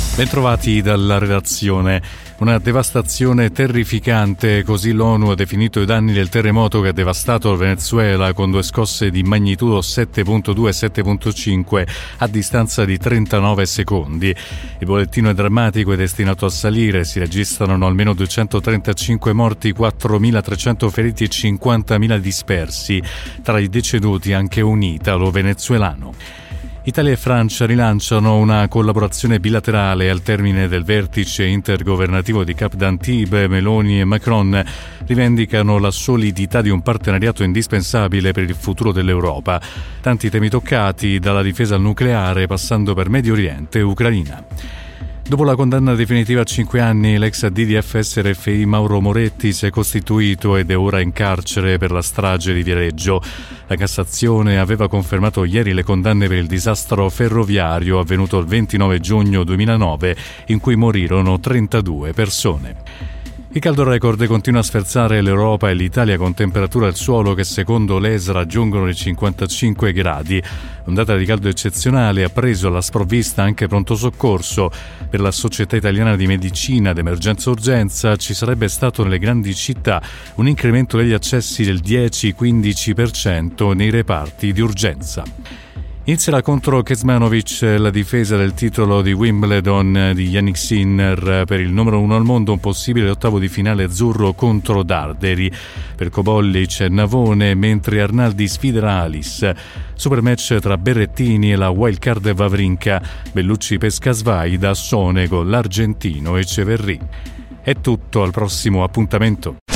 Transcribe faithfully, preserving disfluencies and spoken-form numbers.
Bentrovati dalla redazione. Una devastazione terrificante, così l'ONU ha definito i danni del terremoto che ha devastato il Venezuela con due scosse di magnitudo sette virgola due e sette virgola cinque a distanza di trentanove secondi. Il bollettino è drammatico e destinato a salire, si registrano almeno duecentotrentacinque morti, quattromilatrecento feriti e cinquantamila dispersi. Tra i deceduti anche un italo venezuelano. Italia e Francia rilanciano una collaborazione bilaterale al termine del vertice intergovernativo di Cap d'Antibes. Meloni e Macron rivendicano la solidità di un partenariato indispensabile per il futuro dell'Europa. Tanti temi toccati, dalla difesa al nucleare passando per Medio Oriente e Ucraina. Dopo la condanna definitiva a cinque anni, l'ex D D F S R F I Mauro Moretti si è costituito ed è ora in carcere per la strage di Viareggio. La Cassazione aveva confermato ieri le condanne per il disastro ferroviario avvenuto il ventinove giugno duemilanove, in cui morirono trentadue persone. Il caldo record continua a sferzare l'Europa e l'Italia con temperature al suolo che secondo l'E S raggiungono i cinquantacinque gradi. Ondata di caldo eccezionale ha preso alla sprovvista anche pronto soccorso. Per la Società Italiana di Medicina d'Emergenza Urgenza ci sarebbe stato nelle grandi città un incremento degli accessi del dieci-quindici per cento nei reparti di urgenza. Inizierà contro Kecmanovic la difesa del titolo di Wimbledon di Jannik Sinner per il numero uno al mondo, un possibile ottavo di finale azzurro contro Darderi. Per Kobollic e Navone, mentre Arnaldi sfiderà Alice. Supermatch tra Berrettini e la wildcard Wawrinka. Bellucci pesca Svaida, Sonego, l'argentino e Ceverry. È tutto, al prossimo appuntamento.